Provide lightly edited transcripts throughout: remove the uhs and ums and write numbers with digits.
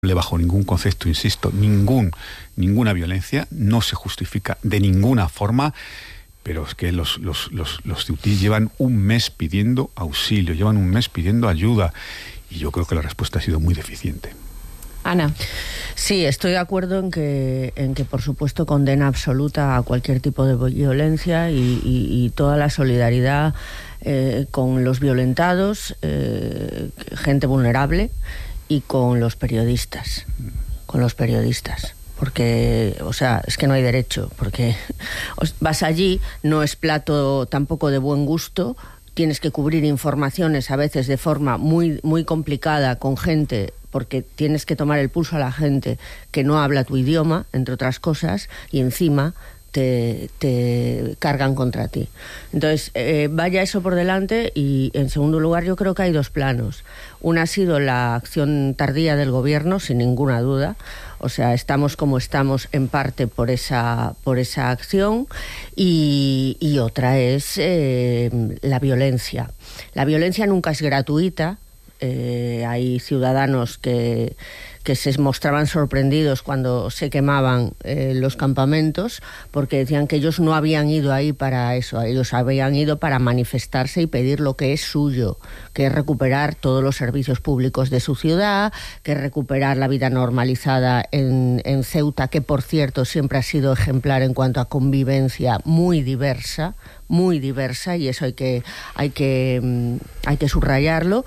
justificable bajo ningún concepto, insisto, ninguna violencia, no se justifica de ninguna forma, pero es que los ceutíes llevan un mes pidiendo auxilio, llevan un mes pidiendo ayuda, y yo creo que la respuesta ha sido muy deficiente. Ana. Sí, estoy de acuerdo en que por supuesto condena absoluta a cualquier tipo de violencia y toda la solidaridad con los violentados, gente vulnerable, y con los periodistas. Porque, o sea, es que no hay derecho, porque vas allí, no es plato tampoco de buen gusto, tienes que cubrir informaciones a veces de forma muy, muy complicada con gente, porque tienes que tomar el pulso a la gente que no habla tu idioma, entre otras cosas, y encima te cargan contra ti. Entonces, vaya eso por delante, y en segundo lugar yo creo que hay dos planos. Una ha sido la acción tardía del gobierno, sin ninguna duda. O sea, estamos como estamos en parte por esa acción, y otra es la violencia. La violencia nunca es gratuita. Hay ciudadanos que se mostraban sorprendidos cuando se quemaban los campamentos, porque decían que ellos no habían ido ahí para eso, ellos habían ido para manifestarse y pedir lo que es suyo, que es recuperar todos los servicios públicos de su ciudad, que es recuperar la vida normalizada en Ceuta, que por cierto siempre ha sido ejemplar en cuanto a convivencia muy diversa, y eso hay que subrayarlo,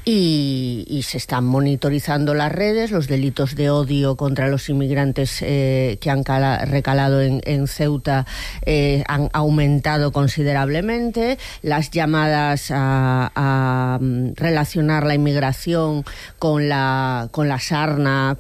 y se están monitorizando las redes. Los delitos de odio contra los inmigrantes que han recalado en Ceuta han aumentado considerablemente. Las llamadas a relacionar la inmigración con la sarna,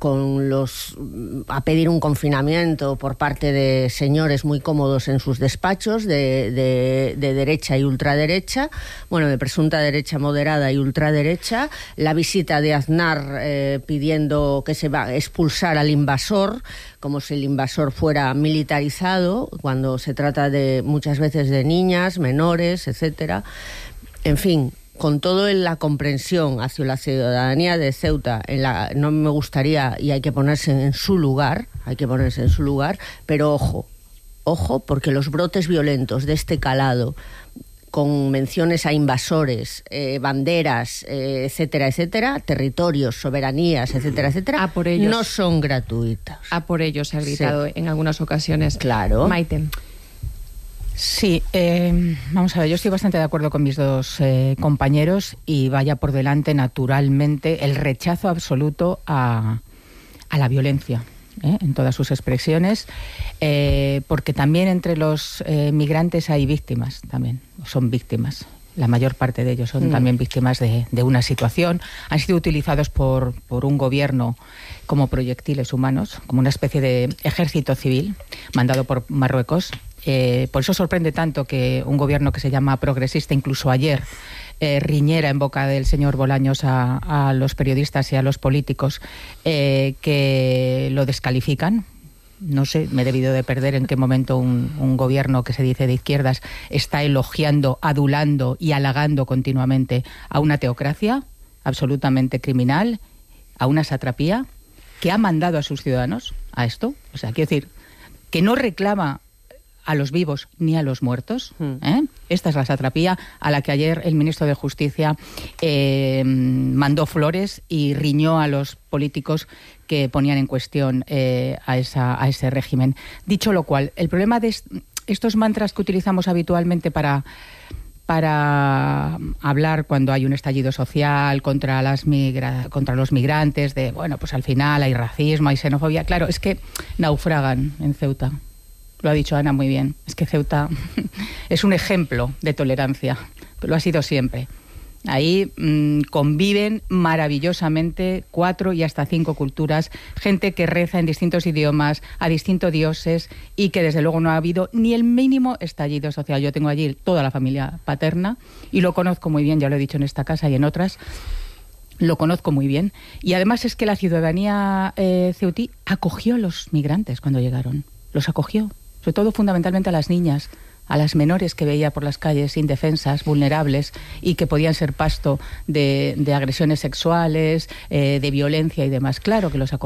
a pedir un confinamiento por parte de señores muy cómodos en sus despachos de derecha y ultraderecha, de presunta derecha moderada y ultraderecha, la visita de Aznar pidiendo que se va a expulsar al invasor, como si el invasor fuera militarizado, cuando se trata de muchas veces de niñas, menores, etcétera. En fin, con todo en la comprensión hacia la ciudadanía de Ceuta, no me gustaría, y hay que ponerse en su lugar, pero ojo, porque los brotes violentos de este calado, con menciones a invasores, banderas, etcétera, territorios, soberanías, etcétera, a por ellos, no son gratuitas. A por ellos se ha gritado en algunas ocasiones. Claro. Maite. Sí, vamos a ver, yo estoy bastante de acuerdo con mis dos compañeros, y vaya por delante, naturalmente, el rechazo absoluto a la violencia, en todas sus expresiones, porque también entre los migrantes hay víctimas, son víctimas. La mayor parte de ellos son también víctimas de una situación. Han sido utilizados por un gobierno como proyectiles humanos, como una especie de ejército civil mandado por Marruecos. Por eso sorprende tanto que un gobierno que se llama progresista, incluso ayer, riñera en boca del señor Bolaños a los periodistas y a los políticos, que lo descalifican. No sé, me he debido de perder en qué momento un gobierno que se dice de izquierdas está elogiando, adulando y halagando continuamente a una teocracia absolutamente criminal, a una satrapía que ha mandado a sus ciudadanos a esto. O sea, quiero decir, que no reclama a los vivos ni a los muertos. Esta es la satrapía a la que ayer el ministro de Justicia mandó flores y riñó a los políticos que ponían en cuestión a ese régimen. Dicho lo cual, el problema de estos mantras que utilizamos habitualmente para hablar cuando hay un estallido social contra los migrantes, de, pues al final hay racismo, hay xenofobia, claro, es que naufragan en Ceuta. Lo ha dicho Ana muy bien. Es que Ceuta es un ejemplo de tolerancia, lo ha sido siempre. Ahí conviven maravillosamente 4 y hasta 5 culturas, gente que reza en distintos idiomas, a distintos dioses, y que desde luego no ha habido ni el mínimo estallido social. Yo tengo allí toda la familia paterna y lo conozco muy bien, ya lo he dicho en esta casa y en otras. Lo conozco muy bien. Y además es que la ciudadanía ceutí acogió a los migrantes cuando llegaron. Los acogió. Sobre todo, fundamentalmente, a las niñas, a las menores que veía por las calles indefensas, vulnerables, y que podían ser pasto de agresiones sexuales, de violencia y demás. Claro que los acogió.